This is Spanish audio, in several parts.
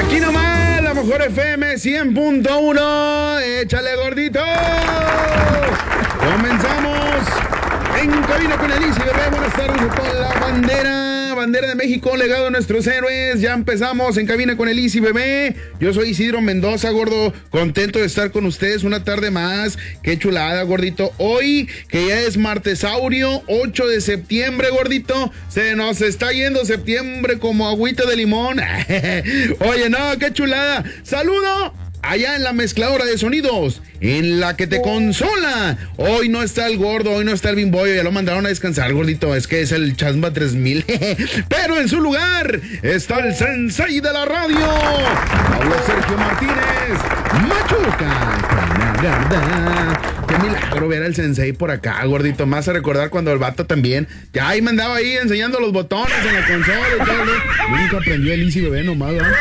Aquí nomás, la mejor FM 100.1. Échale, gordito. Comenzamos en cabina con Elise Bebé. Buenas tardes a toda la bandera de México, legado a nuestros héroes. Ya empezamos en cabina con Elise Bebé. Yo soy Isidro Mendoza, gordo. Contento de estar con ustedes una tarde más. Qué chulada, gordito. Hoy, que ya es martesaurio, 8 de septiembre, gordito. Se nos está yendo septiembre como agüita de limón. Oye, no, qué chulada. Saludo allá en la mezcladora de sonidos, en la que te consola. Hoy no está el gordo, hoy no está el bimboyo, ya lo mandaron a descansar, gordito. Es que es el Chasma 3000. Pero en su lugar está el sensei de la radio, Pablo Sergio Martínez Machuca. Qué milagro ver al sensei por acá, gordito. Más a recordar cuando el vato también ya ahí me andaba ahí enseñando los botones en la consola y todo. Nunca aprendió el Easy Bebé nomás, ¿no?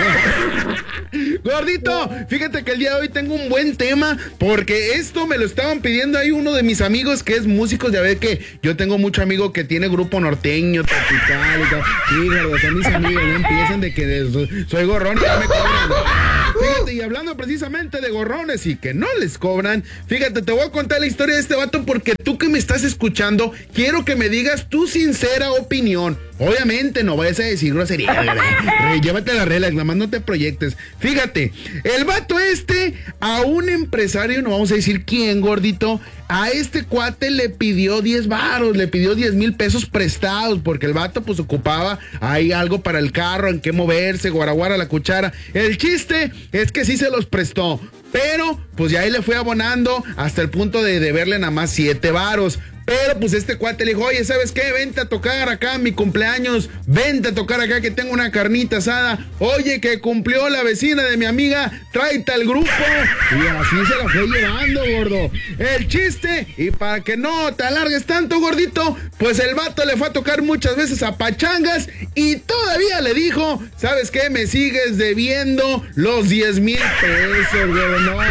Gordito, fíjate que el día de hoy tengo un buen tema, porque esto me lo estaban pidiendo ahí uno de mis amigos que es músico. Ya ves que yo tengo mucho amigo que tiene grupo norteño, tropical y tal. Sí, gordo, son mis amigos, no empiecen de que soy gorrón y ya me cobran. Fíjate, y hablando precisamente de gorrones y que no les cobran, fíjate, te voy a contar la historia de este vato, porque tú que me estás escuchando, quiero que me digas tu sincera opinión. Obviamente no vayas a decir grosería, llévate la regla, nada más no te proyectes. Fíjate, el vato a un empresario, no vamos a decir quién, gordito, a este cuate le pidió 10 varos, le pidió 10,000 pesos prestados, porque el vato pues ocupaba ahí algo para el carro, en qué moverse, guaraguara la cuchara. El chiste es que sí se los prestó, pero pues ya ahí le fue abonando hasta el punto de deberle nada más 7 varos. Pero pues este cuate le dijo, oye, ¿sabes qué? Vente a tocar acá mi cumpleaños, vente a tocar acá que tengo una carnita asada. Oye, que cumplió la vecina de mi amiga, tráete al grupo. Y así se la fue llevando, gordo. El chiste, y para que no te alargues tanto, gordito, pues el vato le fue a tocar muchas veces a pachangas y todavía le dijo, ¿sabes qué? Me sigues debiendo los 10,000 pesos, güey. No,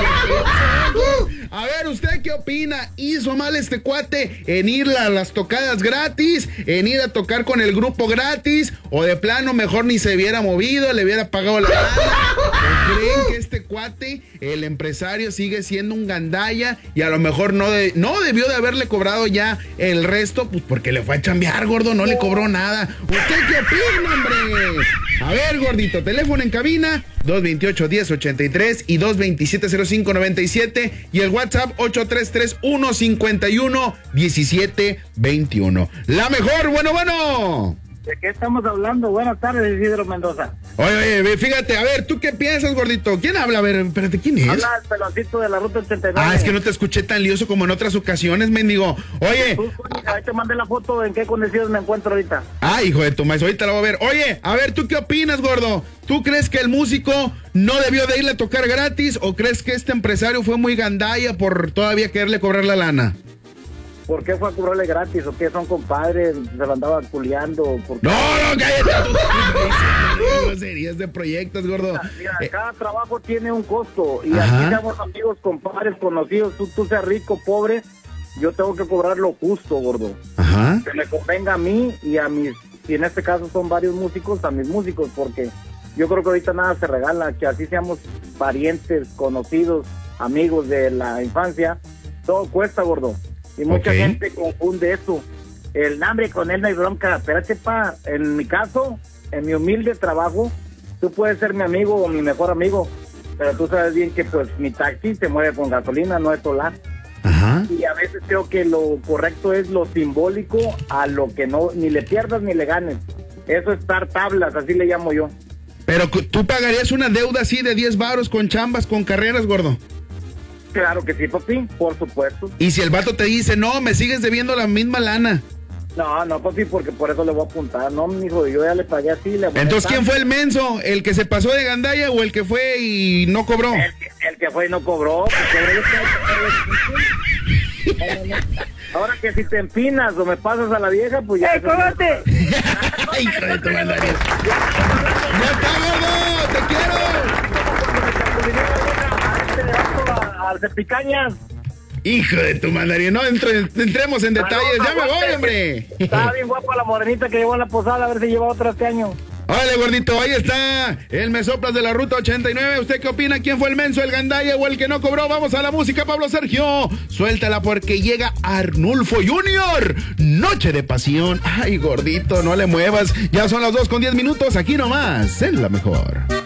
a ver, ¿usted qué opina? ¿Hizo mal este cuate en ir a las tocadas gratis? ¿En ir a tocar con el grupo gratis? ¿O de plano mejor ni se hubiera movido, le hubiera pagado la lana? ¿O creen que este cuate, el empresario, sigue siendo un gandalla y a lo mejor no debió de haberle cobrado ya el resto? Pues porque le fue a chambear, gordo, no le cobró nada. ¿Usted qué opina, hombre? A ver, gordito, teléfono en cabina 228-1083 y 227-0597 y el WhatsApp 8331-51-1721. La mejor, bueno. ¿De qué estamos hablando? Buenas tardes, Isidro Mendoza. Oye, fíjate, a ver, ¿tú qué piensas, gordito? ¿Quién habla? A ver, espérate, ¿quién es? Habla el pelotito de la ruta 89. Ah, es que no te escuché tan lioso como en otras ocasiones, mendigo. Oye. Ahí te mandé la foto en qué condiciones me encuentro ahorita. Ah, hijo de tu maíz, ahorita la voy a ver. Oye, a ver, ¿tú qué opinas, gordo? ¿Tú crees que el músico no debió de irle a tocar gratis o crees que este empresario fue muy gandalla por todavía quererle cobrar la lana? ¿Por qué fue a cobrarle gratis? ¿O qué? ¿Son compadres? ¿Se lo andaba culiando? No, cállate tú. Groserías de proyectos, gordo. Mira, cada trabajo tiene un costo. Y aquí seamos amigos, compadres, conocidos. Tú seas rico, pobre. Yo tengo que cobrar lo justo, gordo. Ajá. Que me convenga a mí y a mis... Y en este caso son varios músicos, a mis músicos. Porque yo creo que ahorita nada se regala. Que así seamos parientes, conocidos, amigos de la infancia. Todo cuesta, gordo. Y mucha gente confunde eso. El hambre con él no hay bronca. Espérate, en mi caso, en mi humilde trabajo, tú puedes ser mi amigo o mi mejor amigo, pero tú sabes bien que pues mi taxi se mueve con gasolina, no es solar. Ajá. Y a veces creo que lo correcto es lo simbólico a lo que no, ni le pierdas ni le ganes. Eso es dar tablas, así le llamo yo. Pero tú pagarías una deuda así de 10 varos con chambas, con carreras, gordo. Claro que sí, papi, por supuesto. Y si el vato te dice, no, me sigues debiendo la misma lana. No, papi, porque por eso le voy a apuntar. No, mijo, yo ya le pagué así. Entonces, ¿quién fue el menso? ¿El que se pasó de gandalla o el que fue y no cobró? El que fue y no cobró. Ahora que si te empinas o me pasas a la vieja, pues ya... ¡cómate! ¡Hijo de tu madre! ¡Ya está, gordo! ¡Te quiero! Al Cepicañas. Hijo de tu mandarín, no entremos en detalles, ya me voy, hombre. Estaba bien guapa la morenita que llevó a la posada, a ver si lleva otra este año. Órale, gordito, ahí está el Mesoplas de la Ruta 89. ¿Usted qué opina? ¿Quién fue el menso, el gandaya o el que no cobró? Vamos a la música, Pablo Sergio. Suéltala porque llega Arnulfo Junior. Noche de pasión. Ay, gordito, no le muevas. Ya son las 2:10 aquí nomás, en La Mejor.